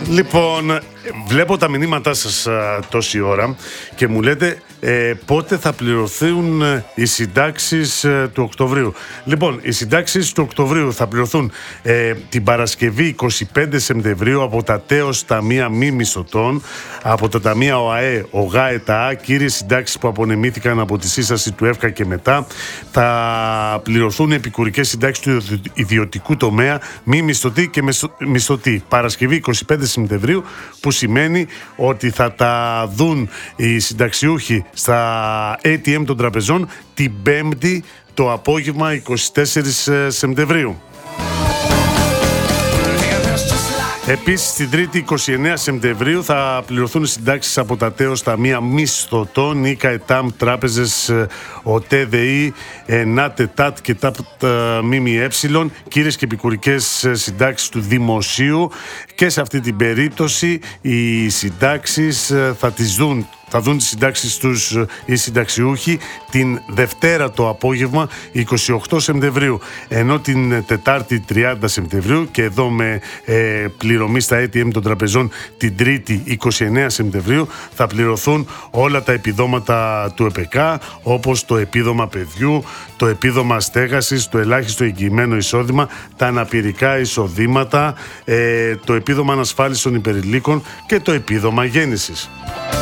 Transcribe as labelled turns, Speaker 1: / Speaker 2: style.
Speaker 1: Λοιπόν, βλέπω τα μηνύματά σας τόση ώρα και μου λέτε πότε θα πληρωθούν οι συντάξεις του Οκτωβρίου. Λοιπόν, οι συντάξεις του Οκτωβρίου θα πληρωθούν την Παρασκευή 25 Σεπτεμβρίου από τα τέος ταμεία μη μισθωτών, από τα ταμεία ΟΑΕ, ΟΓΑΕ, ΤΑΑ, κύριες συντάξεις που απονεμήθηκαν από τη σύσταση του ΕΦΚΑ και μετά. Θα πληρωθούν επικουρικές συντάξεις του ιδιωτικού τομέα, μη μισθωτοί και μισθωτοί. Παρασκευή 25 Σεπτεμβρίου, που σημαίνει ότι θα τα δουν οι συνταξιούχοι στα ATM των τραπεζών την Πέμπτη το απόγευμα 24 Σεπτεμβρίου. Επίσης, την Τρίτη 29 Σεπτεμβρίου θα πληρωθούν οι συντάξεις από τα τέος ταμεία μισθωτών, ΙΚΑ, ΕΤΑΜ, τράπεζες, ΟΤΕ, ΔΕΗ, ΝΑΤ, ΤΑΤ και ΤΑΠ ΜΜΕ, κύριες και επικουρικές συντάξεις του δημοσίου, και σε αυτή την περίπτωση οι συντάξεις θα δουν τις συντάξεις τους οι συνταξιούχοι την Δευτέρα το απόγευμα 28 Σεπτεμβρίου, ενώ την Τετάρτη 30 Σεπτεμβρίου, και εδώ με πληρωμή στα ATM των τραπεζών την Τρίτη 29 Σεπτεμβρίου, θα πληρωθούν όλα τα επιδόματα του ΕΠΕΚΑ, όπως το επίδομα παιδιού, το επίδομα στέγασης, το ελάχιστο εγγυημένο εισόδημα, τα αναπηρικά εισοδήματα, το επίδομα ανασφάλισης των υπερηλίκων και το επίδομα γέννησης.